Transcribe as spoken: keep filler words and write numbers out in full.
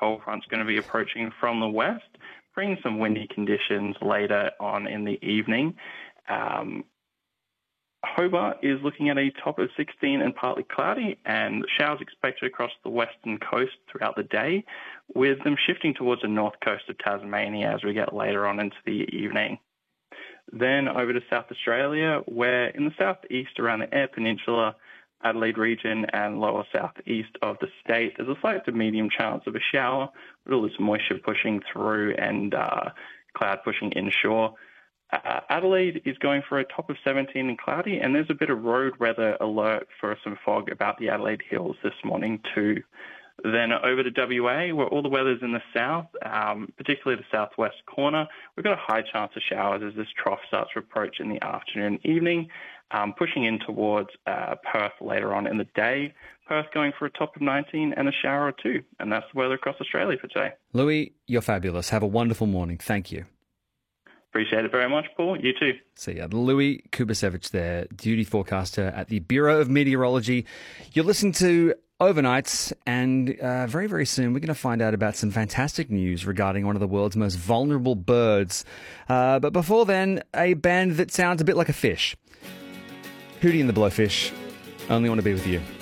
cold front's going to be approaching from the west, bringing some windy conditions later on in the evening. Um, Hobart is looking at a top of sixteen and partly cloudy, and showers expected across the western coast throughout the day, with them shifting towards the north coast of Tasmania as we get later on into the evening. Then over to South Australia, where in the southeast around the Eyre Peninsula, Adelaide region and lower southeast of the state, there's a slight to medium chance of a shower, with all this moisture pushing through and uh, cloud pushing inshore. Uh, Adelaide is going for a top of seventeen and cloudy, and there's a bit of road weather alert for some fog about the Adelaide Hills this morning too. Then over to W A, where all the weather's in the south, um, particularly the southwest corner. We've got a high chance of showers as this trough starts to approach in the afternoon and evening, um, pushing in towards uh, Perth later on in the day. Perth going for a top of nineteen and a shower or two. And that's the weather across Australia for today. Louis, you're fabulous. Have a wonderful morning. Thank you. Appreciate it very much, Paul. You too. See ya. Louis Kubasevich there, duty forecaster at the Bureau of Meteorology. You're listening to Overnights, and uh, very, very soon we're going to find out about some fantastic news regarding one of the world's most vulnerable birds. Uh, but before then, a band that sounds a bit like a fish. Hootie and the Blowfish, Only Want to Be With You.